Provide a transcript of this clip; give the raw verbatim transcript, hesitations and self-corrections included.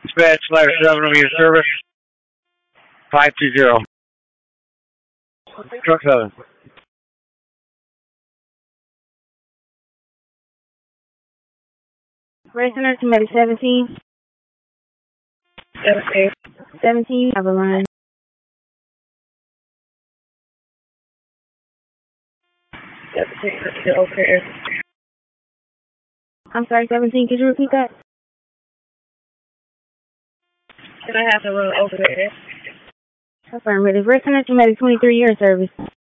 Dispatch five seven on your service. five two zero. Truck seven. Resident to Medic seventeen. Okay. seventeen, have a line. Okay. I'm sorry, seventeen, could you repeat that? Can I have the room over there? Affirmative. Resident to Medic twenty-three, year service.